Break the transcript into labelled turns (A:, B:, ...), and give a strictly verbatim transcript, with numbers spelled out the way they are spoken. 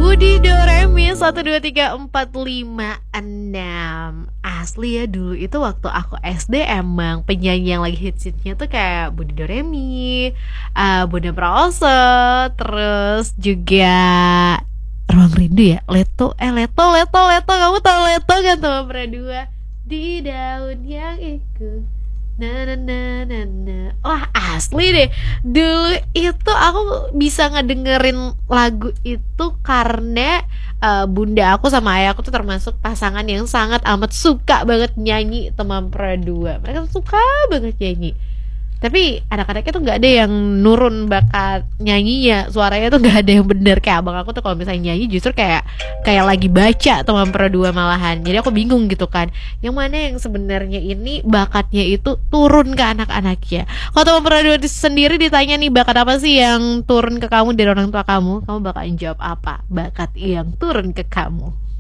A: Budi Doremi satu dua tiga empat lima enam. Asli ya, dulu itu waktu aku S D emang penyanyi yang lagi hits-hitsnya tuh kayak Budi Doremi, uh, Bunda Praose, terus juga Ruang Rindu ya, Leto, eh Leto, Leto, Leto, kamu tau Leto kan teman berdua di daun yang ikut. Na na na na na. Wah asli deh, dulu itu aku bisa ngedengerin lagu itu karena uh, bunda aku sama ayah aku tuh termasuk pasangan yang sangat amat suka banget nyanyi teman berdua. Mereka tuh suka banget nyanyi. Tapi anak-anaknya tuh nggak ada yang nurun bakat nyanyinya, suaranya tuh nggak ada yang bener. Kayak abang aku tuh kalau misalnya nyanyi justru kayak kayak lagi baca teman berdua malahan. Jadi aku bingung gitu kan, yang mana yang sebenarnya ini bakatnya itu turun ke anak-anaknya. Kalau teman berdua sendiri ditanya nih, bakat apa sih yang turun ke kamu dari orang tua kamu, kamu bakalan jawab apa? Bakat yang turun ke kamu.